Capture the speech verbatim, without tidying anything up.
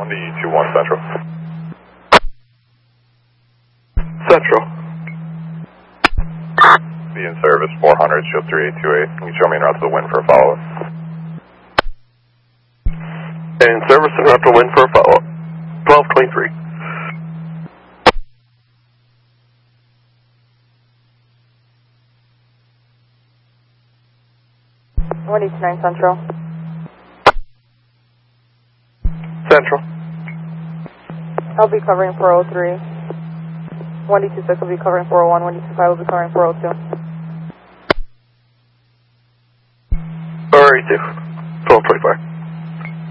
one D two one Central. Central. Be in service four hundred, shield three eight two eight. Can you show me en route to the wind for a follow-up? In service en route to wind for a follow-up. twelve twenty-three. one eighty-nine Central. Central. I'll be covering four oh three. one D two six will be covering four oh one. one D two five will be covering four oh two. four eighty-two.